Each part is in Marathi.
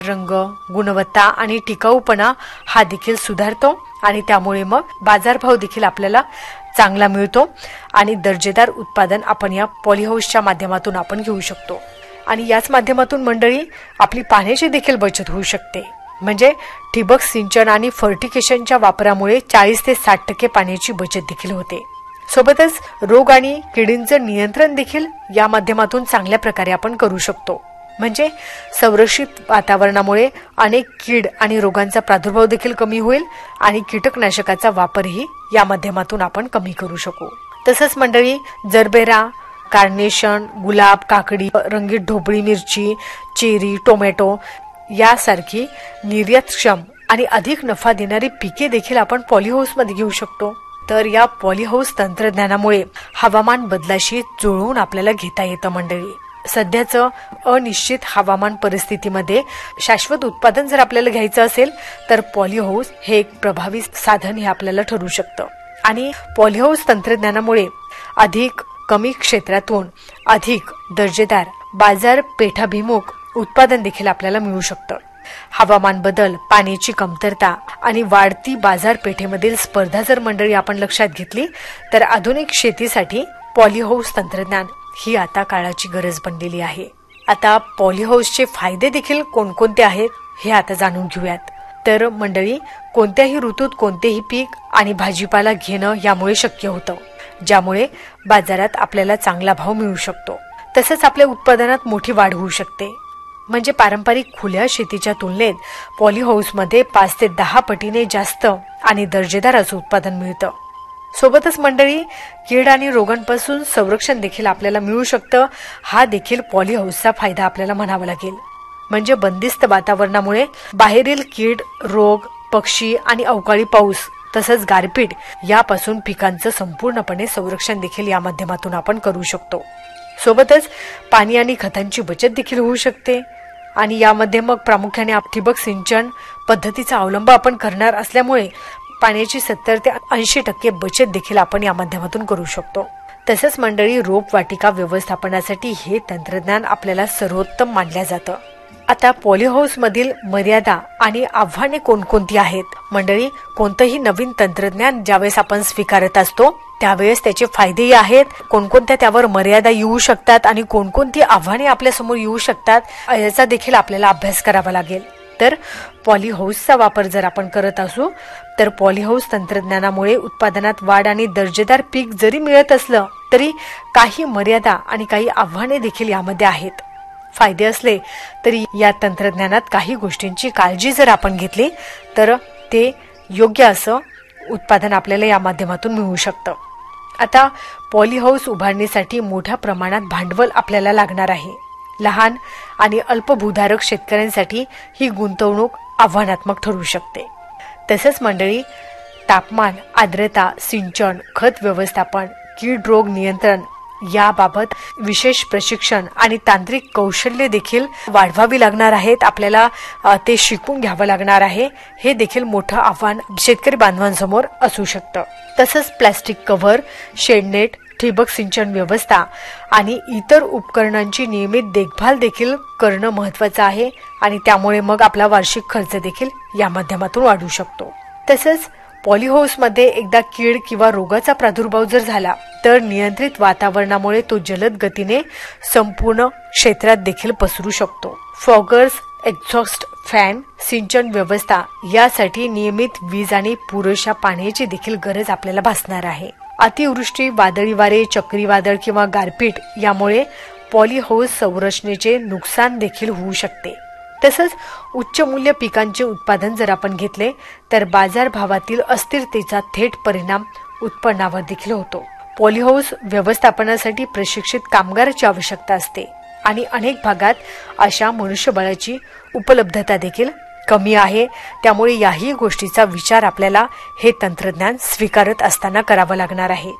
रंग, गुणवत्ता आणि टिकाऊपणा हा देखील सुधारतो आणि त्यामुळे मग बाजारभाव देखील आपल्याला चांगला मिळतो आणि दर्जेदार उत्पादन आपण या पॉलीहाऊसच्या माध्यमातून आपण घेऊ शकतो. आणि याच माध्यमातून मंडळी आपली पाण्याची देखील बचत होऊ शकते. म्हणजे ठिबक सिंचन आणि फर्टिकेशनच्या वापरामुळे 40 ते 60% पाण्याची बचत देखील होते. सोबतच रोग आणि किडींचं नियंत्रण देखील या माध्यमातून चांगल्या प्रकारे आपण करू शकतो. म्हणजे संरक्षित वातावरणामुळे अनेक कीड आणि रोगांचा प्रादुर्भाव देखील कमी होईल आणि कीटकनाशकाचा वापरही या माध्यमातून आपण कमी करू शकू. तसंच मंडळी जरबेरा, कार्नेशन, गुलाब, काकडी, रंगीत ढोबळी मिरची, चेरी, टोमॅटो यासारखी निर्यातक्षम आणि अधिक नफा देणारी पिके देखील आपण पॉलीहाऊसमध्ये घेऊ शकतो. तर या पॉलीहाऊस तंत्रज्ञानामुळे हवामान बदलाशी जुळवून आपल्याला घेता येतं मंडळी. सध्याचं अनिश्चित हवामान परिस्थितीमध्ये शाश्वत उत्पादन जर आपल्याला घ्यायचं असेल तर पॉलीहाऊस हे एक प्रभावी साधन हे आपल्याला ठरू शकतं. आणि पॉलीहाऊस तंत्रज्ञानामुळे अधिक कमी क्षेत्रातून अधिक दर्जेदार बाजारपेठाभिमुख उत्पादन देखील आपल्याला मिळू शकतं. हवामान बदल, पाण्याची कमतरता आणि वाढती बाजारपेठेमधील स्पर्धा जर मंडळी आपण लक्षात घेतली तर आधुनिक शेतीसाठी पॉलीहाऊस तंत्रज्ञान ही आता काळाची गरज बनलेली आहे. आता पॉलीहाऊसचे फायदे देखील कोणकोणते आहेत हे आता जाणून घेऊयात. तर मंडळी कोणत्याही ऋतूत कोणतेही पीक आणि भाजीपाला घेणं यामुळे शक्य होतं, ज्यामुळे बाजारात आपल्याला चांगला भाव मिळू शकतो. तसंच आपल्या उत्पादनात मोठी वाढ होऊ शकते. म्हणजे पारंपरिक खुल्या शेतीच्या तुलनेत पॉलीहाऊसमध्ये 5 ते 10 पटीने जास्त आणि दर्जेदार असं उत्पादन मिळतं. सोबतच मंडळी कीड आणि रोगांपासून संरक्षण देखील आपल्याला मिळू शकतं. हा देखील पॉलीहाऊसचा फायदा आपल्याला म्हणावा लागेल. म्हणजे बंदिस्त वातावरणामुळे बाहेरील कीड, रोग, पक्षी आणि अवकाळी पाऊस तसंच गारपीट यापासून पिकांचं संपूर्णपणे संरक्षण देखील या माध्यमातून आपण करू शकतो. सोबतच पाणी आणि खतांची बचत देखील होऊ शकते. आणि यामध्ये मग प्रामुख्याने ठिबक सिंचन पद्धतीचा अवलंब आपण करणार असल्यामुळे पाण्याची 70 ते 80% बचत देखील आपण या माध्यमातून करू शकतो. तसंच मंडळी रोपवाटिका व्यवस्थापनासाठी हे तंत्रज्ञान आपल्याला सर्वोत्तम मानलं जातं. आता पॉलीहाऊस मधील मर्यादा आणि आव्हाने कोणकोणती आहेत? मंडळी कोणतंही नवीन तंत्रज्ञान ज्यावेळेस आपण स्वीकारत असतो त्यावेळेस त्याचे फायदेही आहेत, कोणकोणत्या त्यावर मर्यादा येऊ शकतात आणि कोणकोणती आव्हाने आपल्या समोर येऊ शकतात याचा देखील आपल्याला अभ्यास करावा लागेल. तर पॉलीहाऊसचा वापर जर आपण करत असू तर पॉलीहाऊस तंत्रज्ञानामुळे उत्पादनात वाढ आणि दर्जेदार पीक जरी मिळत असलं तरी काही मर्यादा आणि काही आव्हाने देखील यामध्ये आहेत. फायदे असले तरी या तंत्रज्ञानात काही गोष्टींची काळजी जर आपण घेतली तर ते योग्य असं उत्पादन आपल्याला या माध्यमातून मिळू शकतं. आता पॉलीहाऊस उभारण्यासाठी मोठ्या प्रमाणात भांडवल आपल्याला लागणार आहे. लहान आणि अल्पभूधारक शेतकऱ्यांसाठी ही गुंतवणूक आव्हानात्मक ठरू शकते. तसंच मंडळी तापमान, आर्द्रता, सिंचन, खत व्यवस्थापन, कीड रोग नियंत्रण याबाबत विशेष प्रशिक्षण आणि तांत्रिक कौशल्य देखील वाढवावी लागणार आहेत. आपल्याला ते शिकून घ्यावं लागणार आहे. हे देखील मोठं आव्हान शेतकरी बांधवांसमोर असू शकतं. तसंच प्लास्टिक कव्हर, शेडनेट, ठिबक सिंचन व्यवस्था आणि इतर उपकरणांची नियमित देखभाल देखील करणं महत्वाचं आहे आणि त्यामुळे मग आपला वार्षिक खर्च देखील या माध्यमातून वाढू शकतो. तसंच पॉलीहाऊसमध्ये एकदा कीड किंवा रोगाचा प्रादुर्भाव जर झाला तर नियंत्रित वातावरणामुळे तो जलद गतीने संपूर्ण क्षेत्रात देखील पसरू शकतो. फॉगर्स, एक्झॉस्ट फॅन, सिंचन व्यवस्था यासाठी नियमित वीज आणि पुरेशा पाण्याची देखील गरज आपल्याला भासणार आहे. अतिवृष्टी, वादळी वारे, चक्रीवादळ किंवा गारपीट यामुळे पॉलीहाऊस संरचनेचे नुकसान देखील होऊ शकते. तसंच उच्च मूल्य पिकांचे उत्पादन जर आपण घेतले तर बाजारभावातील अस्थिरतेचा थेट परिणाम उत्पन्नावर देखील होतो. पॉलीहाऊस व्यवस्थापनासाठी प्रशिक्षित कामगाराची आवश्यकता असते आणि अनेक भागात अशा मनुष्यबळाची उपलब्धता देखील कमी आहे. त्यामुळे याही गोष्टीचा विचार आपल्याला हे तंत्रज्ञान स्वीकारत असताना करावा लागणार आहे.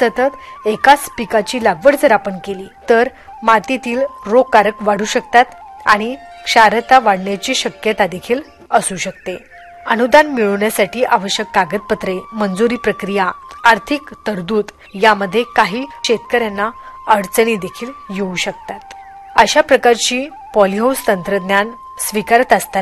सतत एकाच पिकाची लागवड जर आपण केली तर मातीतील रोगकारक वाढू शकतात आणि क्षारता वाढण्याची शक्यता देखील असू शकते. अनुदान मिळवण्यासाठी आवश्यक कागदपत्रे, मंजुरी प्रक्रिया, आर्थिक तरतूद यामध्ये काही शेतकऱ्यांना अडचणी देखील येऊ शकतात. अशा प्रकारची पॉलीहाऊस तंत्रज्ञान स्वीकारत असताना